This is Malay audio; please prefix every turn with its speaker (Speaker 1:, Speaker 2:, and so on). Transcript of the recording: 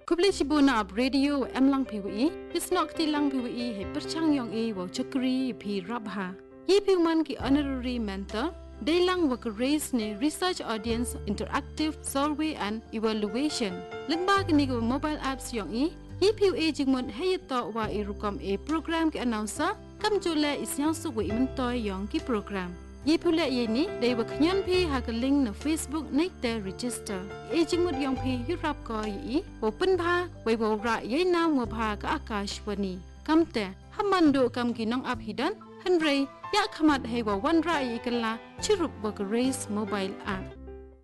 Speaker 1: Kubli Shibuna ab radio em lang PWE, is not the lang PWE, he perchang yong e, wo chakri p rabha. Ye piuman ki honorary mentor, they lang work race ne research audience interactive survey and evaluation. Lembag ni go mobile apps yong e, ye piu e jingmon hey to wa irukom e program ki announcer, kam jule is yang su we mentoy yong ki program. Ye pula ye ni they were nyan pi ha ka link na Facebook na te register e jingmut yong pi yurap ko yi open pha we bo ra ye na mo pha ka akashwani kamte hamando kam ginong ap hidan hanre ya khamat he wa wan ra yi kala chirup wa race mobile app